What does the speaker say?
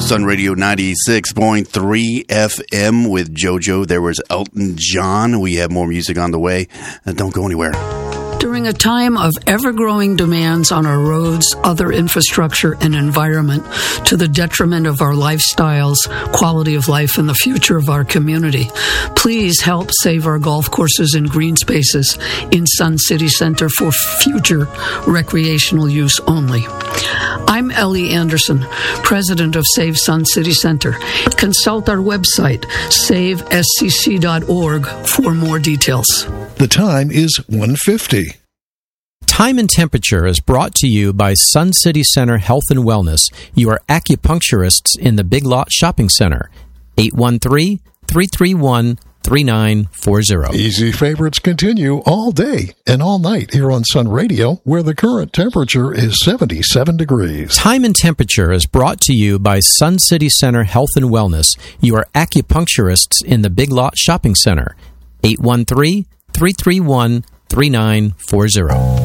Sun Radio 96.3 FM with JoJo. There was Elton John. We have more music on the way. Don't go anywhere. During a time of ever-growing demands on our roads, other infrastructure, and environment to the detriment of our lifestyles, quality of life, and the future of our community, please help save our golf courses and green spaces in Sun City Center for future recreational use only. I'm Ellie Anderson, president of Save Sun City Center. Consult our website, savescc.org, for more details. The time is 1:50. Time and Temperature is brought to you by Sun City Center Health and Wellness, your acupuncturists in the Big Lot Shopping Center. 813-331-3940. Easy favorites continue all day and all night here on Sun Radio, where the current temperature is 77 degrees. Time and Temperature is brought to you by Sun City Center Health and Wellness, your acupuncturists in the Big Lot Shopping Center. 813-331-3940.